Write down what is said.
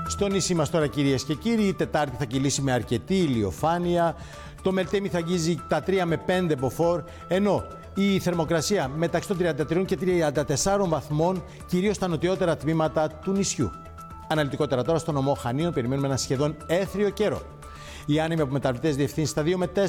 Στο νησί μας τώρα, κυρίες και κύριοι, η Τετάρτη θα κυλήσει με αρκετή ηλιοφάνεια. Το Μελτέμι θα αγγίζει τα 3 με 5 μποφόρ, ενώ η θερμοκρασία μεταξύ των 33 και 34 βαθμών, κυρίως στα νοτιότερα τμήματα του νησιού. Αναλυτικότερα τώρα, στο νομό Χανίων περιμένουμε ένα σχεδόν έθριο καιρό. Οι άνεμοι από μεταβλητές διευθύνσεις στα 2 με 4